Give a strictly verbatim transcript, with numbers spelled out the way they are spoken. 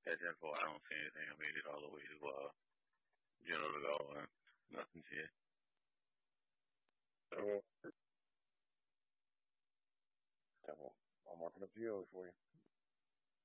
At ten four, I don't see anything. I made it all the way to uh, General de Gaulle and nothing's yet. So, Yeah, I'm, I'm marking up geos for you.